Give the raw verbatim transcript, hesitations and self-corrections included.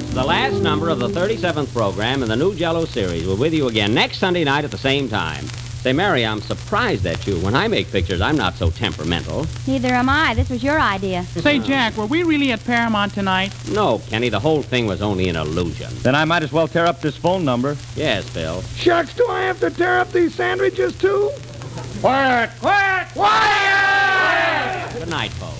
the last number of the thirty-seventh program in the new Jell-O series. We're with you again next Sunday night at the same time. Say, Mary, I'm surprised at you. When I make pictures, I'm not so temperamental. Neither am I. This was your idea. Say, Jack, were we really at Paramount tonight? No, Kenny, the whole thing was only an illusion. Then I might as well tear up this phone number. Yes, Bill. Shucks, do I have to tear up these sandwiches, too? Quiet! Quiet! Quiet! Good night, folks.